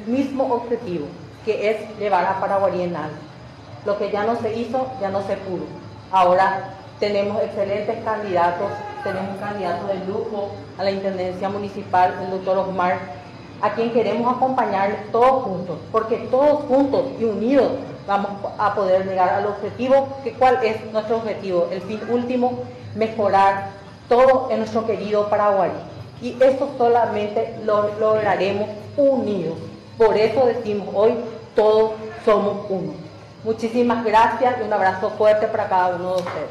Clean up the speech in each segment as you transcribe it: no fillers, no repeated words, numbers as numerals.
mismo objetivo, que es llevar a Paraguarí en alto. Lo que ya no se hizo, ya no se pudo. Ahora tenemos excelentes candidatos, tenemos un candidato de lujo a la Intendencia Municipal, el doctor Osmar, a quien queremos acompañar todos juntos, porque todos juntos y unidos vamos a poder llegar al objetivo, que ¿cuál es nuestro objetivo? El fin último, mejorar todo en nuestro querido Paraguay. Y esto solamente lo lograremos unidos. Por eso decimos hoy, todos somos uno. Muchísimas gracias y un abrazo fuerte para cada uno de ustedes.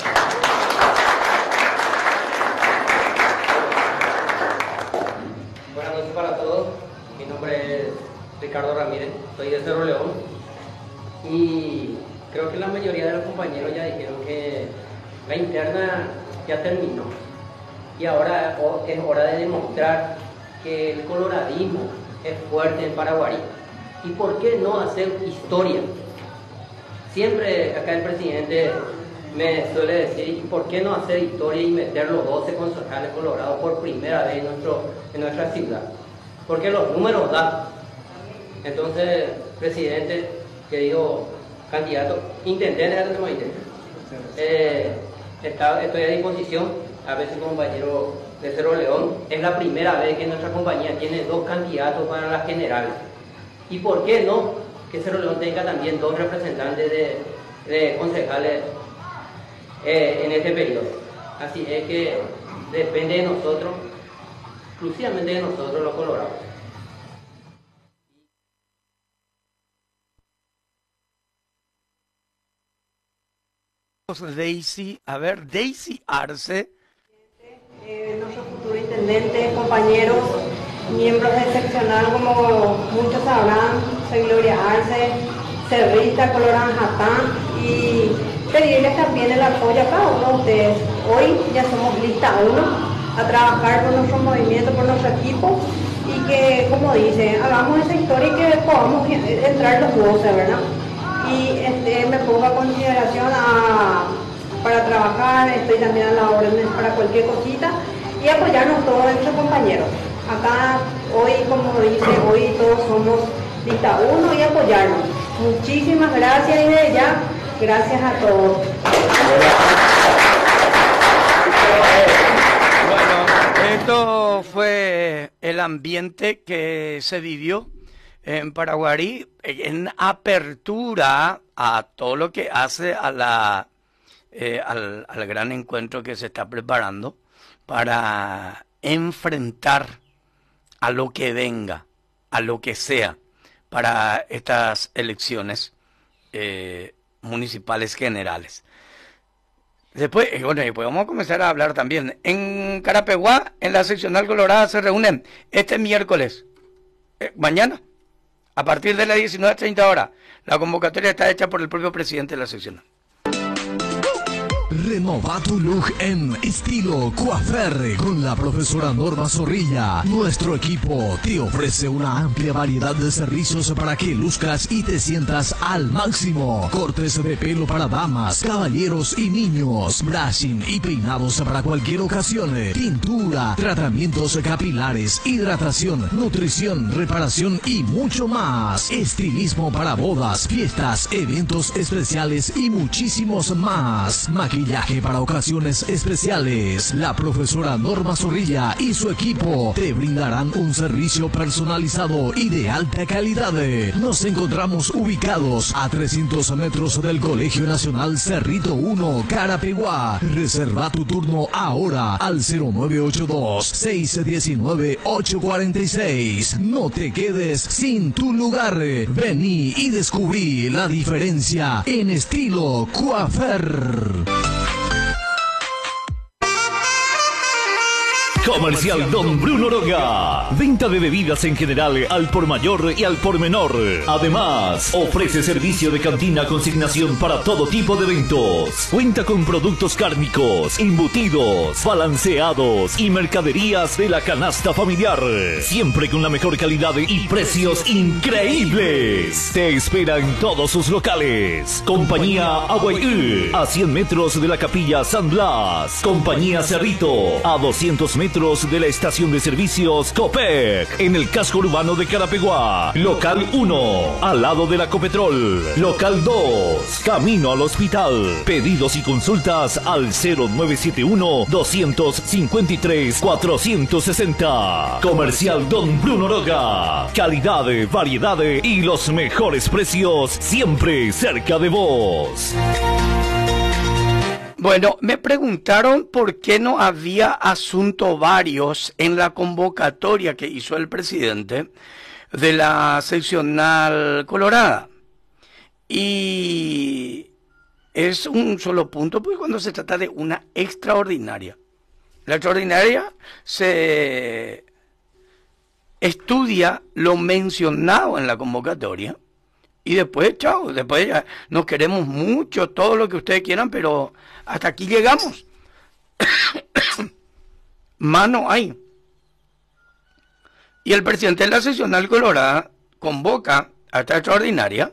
Buenas noches para todos. Mi nombre es Ricardo Ramírez, soy de Cerro León. Y creo que la mayoría de los compañeros ya dijeron que la interna ya terminó. Y ahora es hora de demostrar que el coloradismo es fuerte en Paraguarí. ¿Y por qué no hacer historia? Siempre acá el presidente me suele decir, ¿por qué no hacer historia y meter los 12 concejales colorados por primera vez en nuestra ciudad? Porque los números dan. Entonces, presidente, querido candidato, intendente, estoy a disposición. A veces, compañero de Cerro León, es la primera vez que nuestra compañía tiene 2 candidatos para las generales. ¿Y por qué no que Cerro León tenga también 2 representantes de concejales en este periodo? Así es que depende de nosotros, exclusivamente de nosotros los colorados. Daisy, a ver, Daisy Arce. Nuestro futuro intendente, compañeros, miembros del seccional, como muchos sabrán, soy Gloria Arce, cerrista, Coloranjatán, y pedirles también el apoyo a cada uno de ustedes. Hoy ya somos lista 1 a trabajar por nuestro movimiento, por nuestro equipo, y que, como dice, hagamos esa historia y que podamos entrar los 12, ¿verdad? Y me pongo a consideración para trabajar, estoy también a la orden para cualquier cosita y apoyarnos todos nuestros compañeros. Acá hoy, como dice, hoy todos somos lista 1 y apoyarnos. Muchísimas gracias y desde ya, gracias a todos. Bueno, esto fue el ambiente que se vivió en Paraguarí en apertura a todo lo que hace a al gran encuentro que se está preparando para enfrentar a lo que venga, a lo que sea, para estas elecciones municipales generales. Después, bueno, después vamos a comenzar a hablar también. En Carapeguá, en la seccional colorada, se reúnen este miércoles, mañana, a partir de las 19:30 horas. La convocatoria está hecha por el propio presidente de la seccional. Renova tu look en estilo coafer con la profesora Norma Zorrilla. Nuestro equipo te ofrece una amplia variedad de servicios para que luzcas y te sientas al máximo. Cortes de pelo para damas, caballeros y niños, brushing y peinados para cualquier ocasión, tintura, tratamientos capilares, hidratación, nutrición, reparación y mucho más. Estilismo para bodas, fiestas, eventos especiales y muchísimos más. Maquillaje para ocasiones especiales. La profesora Norma Zorrilla y su equipo te brindarán un servicio personalizado y de alta calidad. Nos encontramos ubicados a 300 metros del Colegio Nacional Cerrito 1, Carapeguá. Reserva tu turno ahora al 0982-619-846. No te quedes sin tu lugar. Vení y descubrí la diferencia en estilo coafer. Comercial Don Bruno Roga. Venta de bebidas en general al por mayor y al por menor. Además, ofrece servicio de cantina consignación para todo tipo de eventos. Cuenta con productos cárnicos, embutidos, balanceados y mercaderías de la canasta familiar. Siempre con la mejor calidad y precios increíbles. Te espera en todos sus locales. Compañía Aguayú, a 100 metros de la Capilla San Blas. Compañía Cerrito, a 200 metros metros de la estación de servicios Copec, en el casco urbano de Carapeguá. Local 1, al lado de la Copetrol. Local 2, camino al hospital. Pedidos y consultas al 0971-253-460. Comercial Don Bruno Roga. Calidad, variedad y los mejores precios siempre cerca de vos. Bueno, me preguntaron por qué no había asuntos varios en la convocatoria que hizo el presidente de la seccional colorada. Y es un solo punto, pues cuando se trata de una extraordinaria. La extraordinaria se estudia lo mencionado en la convocatoria y después, chao, después ya nos queremos mucho, todo lo que ustedes quieran, pero hasta aquí llegamos. Mano hay. Y el presidente de la seccional colorada convoca a esta extraordinaria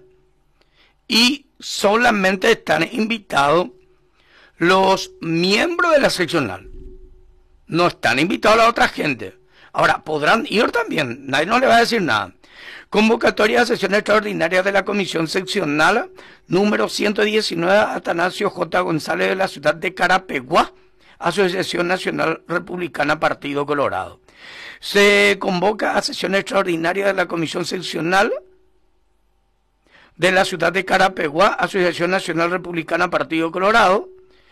y solamente están invitados los miembros de la seccional. No están invitados a la otra gente. Ahora, podrán ir también, nadie no le va a decir nada. Convocatoria a sesión extraordinaria de la Comisión Seccional número 119, Atanasio J. González, de la ciudad de Carapeguá, Asociación Nacional Republicana Partido Colorado. Se convoca a sesión extraordinaria de la Comisión Seccional de la ciudad de Carapeguá, Asociación Nacional Republicana Partido Colorado,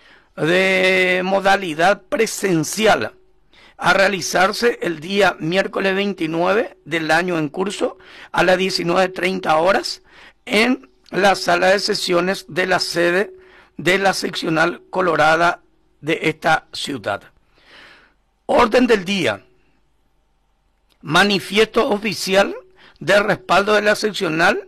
de modalidad presencial, a realizarse el día miércoles 29 del año en curso a las 19:30 horas en la sala de sesiones de la sede de la seccional colorada de esta ciudad. Orden del día: manifiesto oficial de respaldo de la seccional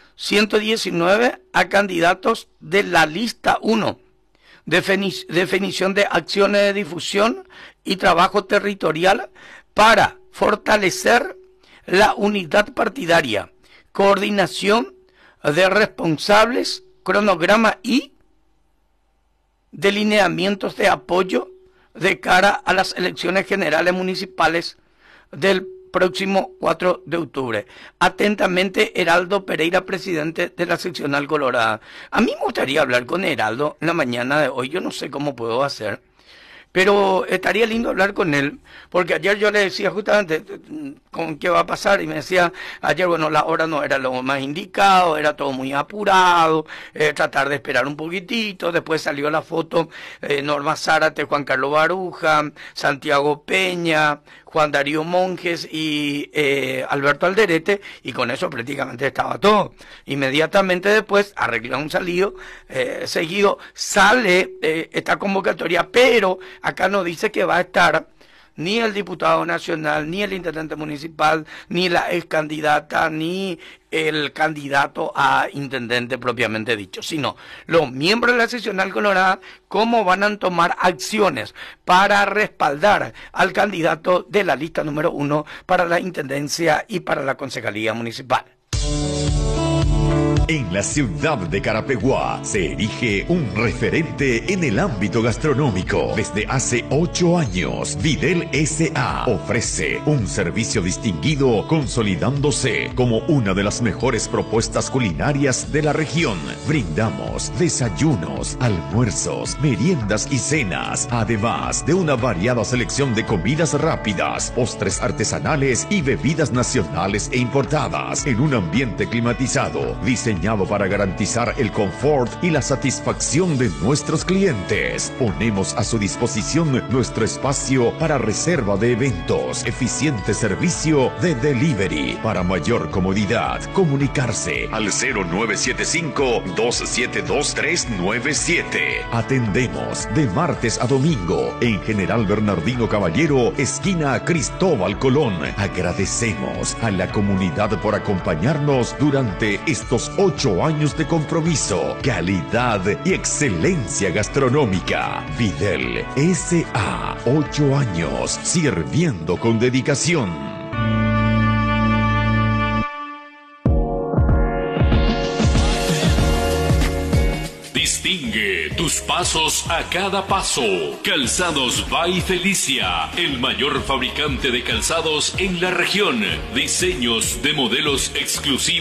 119 a candidatos de la lista 1. Definición de acciones de difusión y trabajo territorial para fortalecer la unidad partidaria, coordinación de responsables, cronograma y delineamientos de apoyo de cara a las elecciones generales municipales del próximo 4 de octubre. Atentamente, Heraldo Pereira, presidente de la seccional colorada. A mí me gustaría hablar con Heraldo en la mañana de hoy. Yo no sé cómo puedo hacer, pero estaría lindo hablar con él, porque ayer yo le decía justamente con qué va a pasar, y me decía ayer, bueno, la hora no era lo más indicado, era todo muy apurado, tratar de esperar un poquitito. Después salió la foto, Norma Zárate, Juan Carlos Baruja, Santiago Peña, Juan Darío Monjes y Alberto Alderete, y con eso prácticamente estaba todo. Inmediatamente después, arregló un salido, seguido, sale esta convocatoria, pero acá no dice que va a estar ni el diputado nacional, ni el intendente municipal, ni la ex candidata, ni el candidato a intendente propiamente dicho, sino los miembros de la seccional colorada, cómo van a tomar acciones para respaldar al candidato de la lista número 1 para la intendencia y para la concejalía municipal. En la ciudad de Carapeguá se erige un referente en el ámbito gastronómico. Desde hace 8 años, Videl S.A. ofrece un servicio distinguido, consolidándose como una de las mejores propuestas culinarias de la región. Brindamos desayunos, almuerzos, meriendas y cenas, además de una variada selección de comidas rápidas, postres artesanales y bebidas nacionales e importadas, en un ambiente climatizado, diseñado para garantizar el confort y la satisfacción de nuestros clientes. Ponemos a su disposición nuestro espacio para reserva de eventos, eficiente servicio de delivery. Para mayor comodidad, comunicarse al 0975-272397. Atendemos de martes a domingo en General Bernardino Caballero, esquina Cristóbal Colón. Agradecemos a la comunidad por acompañarnos durante estos 8 años de compromiso, calidad y excelencia gastronómica. Videl S.A. 8 años sirviendo con dedicación. Distingue tus pasos a cada paso. Calzados by Felicia, el mayor fabricante de calzados en la región. Diseños de modelos exclusivos